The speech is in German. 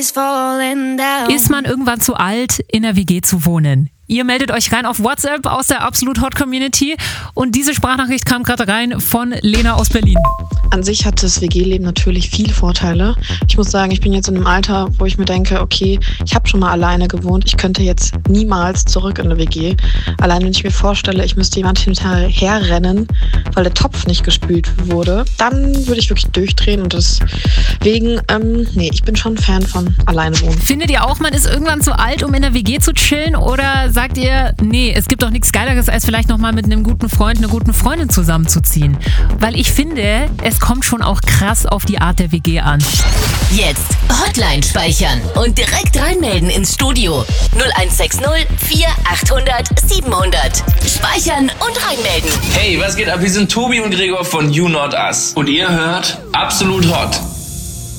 Ist man irgendwann zu alt, in der WG zu wohnen? Ihr meldet euch rein auf WhatsApp aus der Absolut Hot Community und diese Sprachnachricht kam gerade rein von Lena aus Berlin. An sich hat das WG-Leben natürlich viele Vorteile. Ich muss sagen, ich bin jetzt in einem Alter, wo ich mir denke, okay, ich habe schon mal alleine gewohnt. Ich könnte jetzt niemals zurück in eine WG. Allein wenn ich mir vorstelle, ich müsste jemand hinterherrennen, weil der Topf nicht gespült wurde, dann würde ich wirklich durchdrehen. Und deswegen, ich bin schon Fan von alleine wohnen. Findet ihr auch, man ist irgendwann zu alt, um in der WG zu chillen? Oder sagt ihr, nee, es gibt doch nichts Geileres, als vielleicht nochmal mit einem guten Freund, einer guten Freundin zusammenzuziehen? Weil ich finde, es kommt schon auch krass auf die Art der WG an. Jetzt Hotline speichern und direkt reinmelden ins Studio. 0160 4800 700. Speichern und reinmelden. Hey, was geht ab? Wir sind Tobi und Gregor von You Not Us. Und ihr hört Absolut Hot.